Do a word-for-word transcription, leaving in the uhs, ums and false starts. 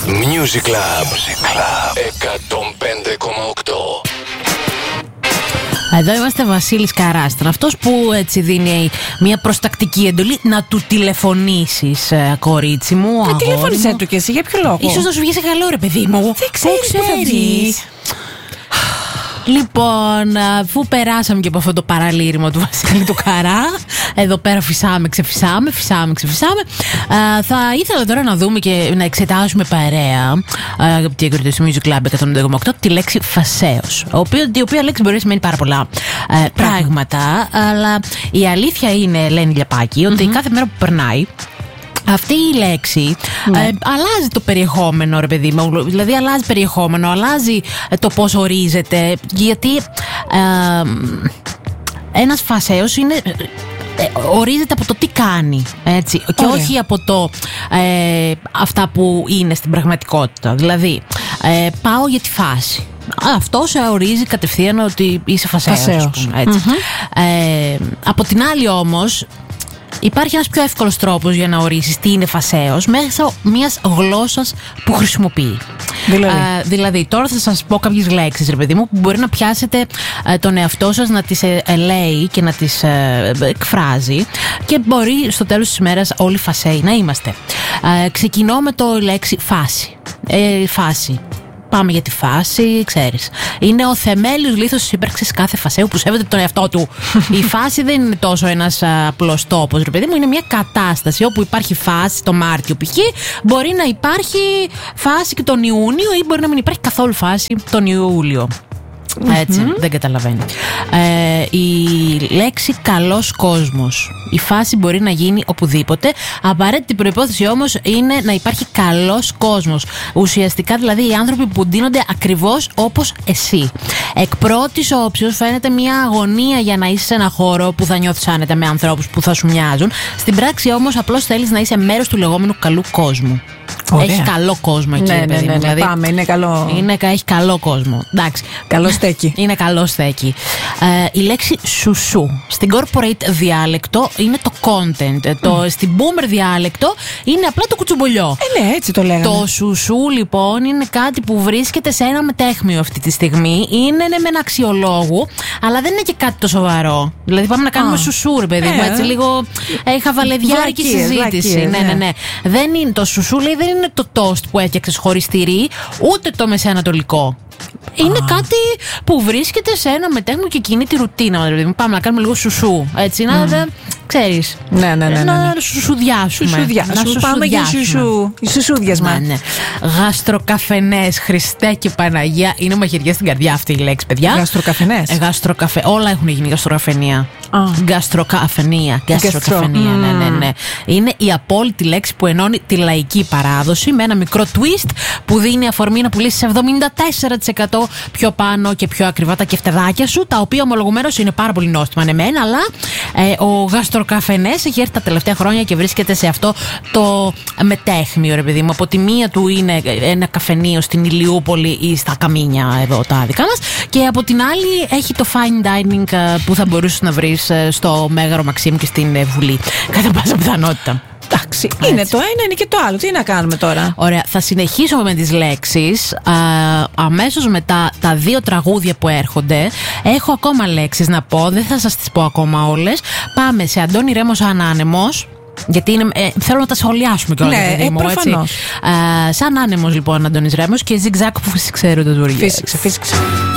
Music Club εκατόν πέντε κόμμα οκτώ. Εδώ είμαστε Βασίλης Καράστρα, αυτός που έτσι δίνει μια προστακτική εντολή να του τηλεφωνήσεις, κορίτσι μου. Ε, τηλεφώνησέ του και εσύ, για ποιο λόγο? Ίσως να σου βγει σε καλό, ρε παιδί μου. Δεν ξέρεις που θα βγεις. Λοιπόν, αφού περάσαμε και από αυτό το παραλήρημα του Βασίλη του Καρά, εδώ πέρα φυσάμε, ξεφυσάμε, φυσάμε, ξεφυσάμε. Α, θα ήθελα τώρα να δούμε και να εξετάσουμε παρέα, αγαπητοί ακροατές του Music Club εκατόν πέντε κόμμα οκτώ, τη λέξη φασαίος. Η οποία λέξη μπορεί να σημαίνει πάρα πολλά ε, πράγματα, αλλά η αλήθεια είναι, Ελένη Λιαπάκη, ότι mm-hmm. κάθε μέρα που περνάει, αυτή η λέξη ναι. ε, αλλάζει το περιεχόμενο, ρε παιδί μου. Δηλαδή αλλάζει περιεχόμενο, αλλάζει ε, το πώς ορίζεται. Γιατί ε, ένας φασαίος είναι... Ε, ορίζεται από το τι κάνει, έτσι, και Ωραία. όχι από το ε, αυτά που είναι στην πραγματικότητα. Δηλαδή ε, πάω για τη φάση. Αυτό σε ορίζει κατευθείαν ότι είσαι φασαίος, φασαίος. Έτσι. Mm-hmm. Ε, από την άλλη όμως, υπάρχει ένας πιο εύκολος τρόπος για να ορίσεις τι είναι φασαίος μέσω μιας γλώσσας που χρησιμοποιεί. Δηλαδή. Α, δηλαδή, τώρα θα σας πω κάποιες λέξεις, ρε παιδί μου, που μπορεί να πιάσετε α, τον εαυτό σας να τις ε, ε, λέει και να τις ε, εκφράζει, και μπορεί στο τέλος της ημέρας όλοι φασαίοι να είμαστε. Α, ξεκινώ με το λέξη φάση. Ε, φάση. Πάμε για τη φάση, ξέρεις. Είναι ο θεμέλιος λίθος της ύπαρξης κάθε φασαίου που σέβεται τον εαυτό του. Η φάση δεν είναι τόσο ένας απλός τόπος, ρε παιδί μου, είναι μια κατάσταση όπου υπάρχει φάση το Μάρτιο π.χ. Μπορεί να υπάρχει φάση και τον Ιούνιο, ή μπορεί να μην υπάρχει καθόλου φάση τον Ιούλιο. Έτσι, mm-hmm. δεν καταλαβαίνει. Ε, η λέξη καλός κόσμος. Η φάση μπορεί να γίνει οπουδήποτε. Απαραίτητη προϋπόθεση όμως είναι να υπάρχει καλός κόσμος. Ουσιαστικά δηλαδή οι άνθρωποι που ντύνονται ακριβώς όπως εσύ. Εκ πρώτης όψεως φαίνεται μια αγωνία για να είσαι σε ένα χώρο που θα νιώθεις άνετα με ανθρώπους που θα σου μοιάζουν. Στην πράξη όμως απλώς θέλεις να είσαι μέρος του λεγόμενου καλού κόσμου. Ωραία. Έχει καλό κόσμο εκεί, ναι, παιδί ναι, ναι, μου. Δηλαδή, πάμε, είναι καλό. Είναι, έχει καλό κόσμο. Εντάξει. Καλό στέκει. Είναι καλό στέκει. Ε, η λέξη σουσού στην corporate διάλεκτο είναι το content. Mm. Το, στην boomer διάλεκτο είναι απλά το κουτσουμπολιό. Ε, ναι, έτσι το λέγαμε. Το σουσού λοιπόν είναι κάτι που βρίσκεται σε ένα μετέχμιο αυτή τη στιγμή. Είναι ναι, με ένα αξιολόγου, αλλά δεν είναι και κάτι το σοβαρό. Δηλαδή πάμε να κάνουμε ah. σουσού, ρε παιδί μου. Ε, έτσι λίγο ε, χαβαλεδιάρικη συζήτηση. Βλακίες, ναι, ναι, ναι. Δεν είναι το σουσού, λέει, δεν είναι το τόστ που έφτιαξες χωρίς τυρί, ούτε το μεσανατολικό. Είναι ah. κάτι που βρίσκεται σε ένα μετέχμιο και κινεί τη ρουτίνα. Δηλαδή, πάμε να κάνουμε λίγο σουσού. Έτσι, mm. να δε, ξέρεις. Ναι, ναι, ναι, ναι, ναι. Να σουσουδιάσουμε. Σουσουδιά. Να σου πάμε για σουσου. Η σουσούδιασμα. Ναι, ναι. Γαστροκαφενές, Χριστέ και Παναγία. Είναι μαχαιριά στην καρδιά αυτή η λέξη, παιδιά. Γαστροκαφενές. Ε, γαστροκαφε... Όλα έχουν γίνει γαστροκαφενεία. Ah. Γκαστροκαφενεία. Γκαστροκαφενεία, ναι, ναι, ναι. Είναι η απόλυτη λέξη που ενώνει τη λαϊκή παράδοση με ένα μικρό twist που δίνει αφορμή να πουλήσει εβδομήντα τέσσερα τοις εκατό πιο πάνω και πιο ακριβά τα κεφτεδάκια σου, τα οποία ομολογουμένως είναι πάρα πολύ νόστιμα, ναι, μεν, αλλά ε, ο γαστροκαφενές έχει έρθει τα τελευταία χρόνια και βρίσκεται σε αυτό το μετέχμιο, ρε παιδί μου. Από τη μία του είναι ένα καφενείο στην Ηλιούπολη ή στα Καμίνια, εδώ τα δικά μας, και από την άλλη έχει το fine dining που θα μπορούσες να βρεις στο Μέγαρο Μαξίμ και στην Βουλή, κατά πάσα πιθανότητα. Εντάξει, είναι το ένα, είναι και το άλλο. Τι να κάνουμε τώρα? Ωραία, θα συνεχίσουμε με τις λέξεις. Α, αμέσως μετά τα δύο τραγούδια που έρχονται, έχω ακόμα λέξεις να πω. Δεν θα σας τις πω ακόμα όλες. Πάμε σε Αντώνη Ρέμος Ανάνεμος. Γιατί είναι, ε, θέλω να τα σχολιάσουμε κιόλας. Ναι, ε, προφανώς. Α, σαν άνεμος λοιπόν Αντώνης Ρέμος και Zigzag που φυσικά ξέρω το τουρκικό. Φύσηξε, φύσηξε.